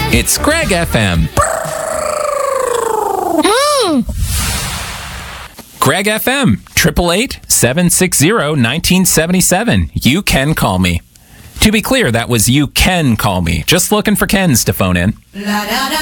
It's Greg FM. Greg FM, 888-760-1977. You can call me. To be clear, that was you can call me. Just looking for Kens to phone in.